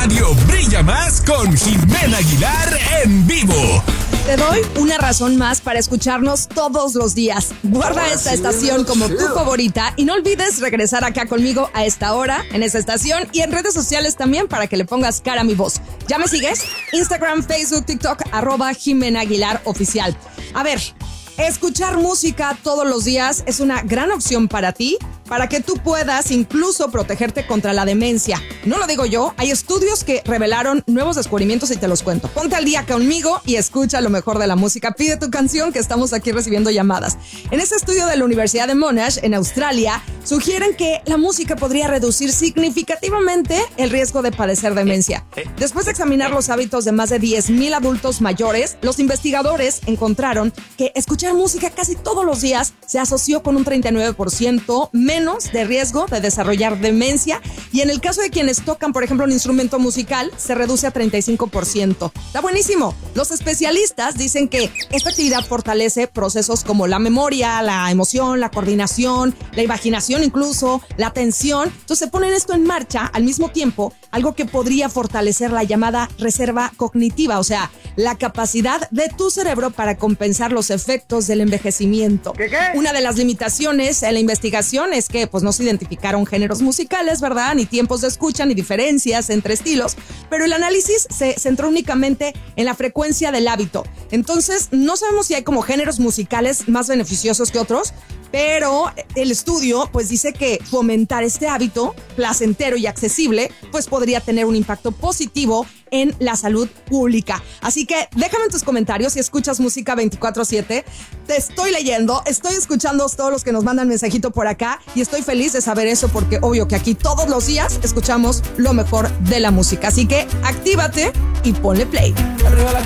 radio brilla más con Jimena Aguilar en vivo. Te doy una razón más para escucharnos todos los días. Guarda esta estación como tu favorita y no olvides regresar acá conmigo a esta hora, en esa estación y en redes sociales también para que le pongas cara a mi voz. ¿Ya me sigues? Instagram, Facebook, TikTok, @Jimena Aguilar Oficial. A ver, escuchar música todos los días es una gran opción para ti, para que tú puedas incluso protegerte contra la demencia. No lo digo yo, hay estudios que revelaron nuevos descubrimientos y te los cuento. Ponte al día conmigo y escucha lo mejor de la música. Pide tu canción que estamos aquí recibiendo llamadas. En este estudio de la Universidad de Monash, en Australia, sugieren que la música podría reducir significativamente el riesgo de padecer demencia. Después de examinar los hábitos de más de 10,000 adultos mayores, los investigadores encontraron que escuchar música casi todos los días se asoció con un 39% menos de riesgo de desarrollar demencia, y en el caso de quienes tocan, por ejemplo, un instrumento musical, se reduce a 35%. Está buenísimo. Los especialistas dicen que esta actividad fortalece procesos como la memoria, la emoción, la coordinación, la imaginación incluso, la atención. Entonces se ponen esto en marcha al mismo tiempo, algo que podría fortalecer la llamada reserva cognitiva, o sea, la capacidad de tu cerebro para compensar los efectos del envejecimiento. ¿Qué? Una de las limitaciones en la investigación es que pues no se identificaron géneros musicales, ¿verdad? Ni tiempos de escucha, ni diferencias entre estilos, pero el análisis se centró únicamente en la frecuencia del hábito. Entonces, no sabemos si hay como géneros musicales más beneficiosos que otros, pero el estudio pues dice que fomentar este hábito placentero y accesible pues podría tener un impacto positivo en la salud pública. Así que déjame en tus comentarios si escuchas música 24/7. Te estoy leyendo, estoy escuchando todos los que nos mandan mensajito por acá y estoy feliz de saber eso porque obvio que aquí todos los días escuchamos lo mejor de la música. Así que actívate y ponle play.